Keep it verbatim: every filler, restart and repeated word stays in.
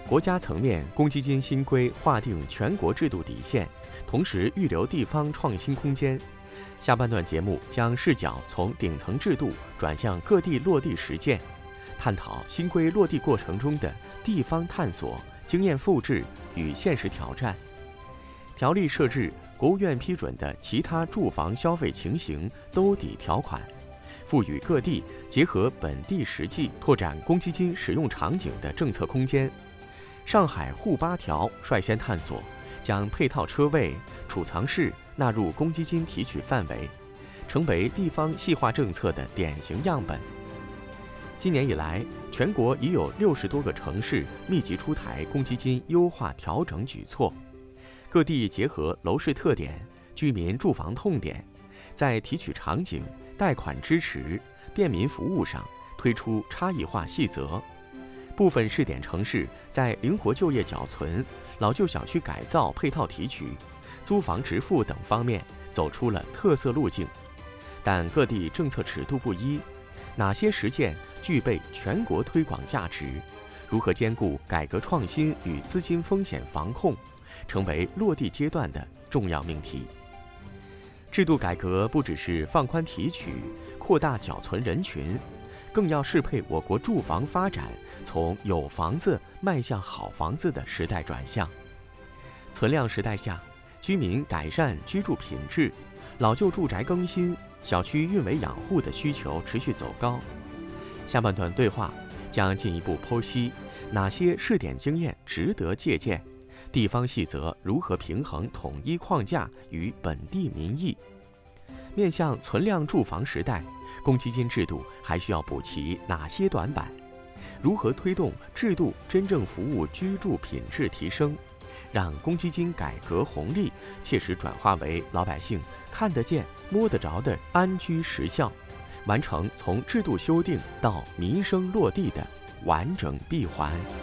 国家层面公积金新规划定全国制度底线，同时预留地方创新空间。下半段节目将视角从顶层制度转向各地落地实践，探讨新规落地过程中的地方探索、经验复制与现实挑战。条例设置国务院批准的其他住房消费情形兜底条款，赋予各地结合本地实际拓展公积金使用场景的政策空间。上海沪八条率先探索将配套车位、储藏室纳入公积金提取范围，成为地方细化政策的典型样本。今年以来，全国已有六十多个城市密集出台公积金优化调整举措，各地结合楼市特点、居民住房痛点，在提取场景、贷款支持、便民服务上推出差异化细则。部分试点城市在灵活就业缴存、老旧小区改造配套提取、租房直付等方面走出了特色路径，但各地政策尺度不一，哪些实践具备全国推广价值，如何兼顾改革创新与资金风险防控，成为落地阶段的重要命题。制度改革不只是放宽提取、扩大缴存人群，更要适配我国住房发展从有房子迈向好房子的时代转向。存量时代下，居民改善居住品质、老旧住宅更新、小区运维养护的需求持续走高。下半段对话将进一步剖析哪些试点经验值得借鉴，地方细则如何平衡统一框架与本地民意。面向存量住房时代，公积金制度还需要补齐哪些短板？如何推动制度真正服务居住品质提升，让公积金改革红利切实转化为老百姓看得见、摸得着的安居实效，完成从制度修订到民生落地的完整闭环。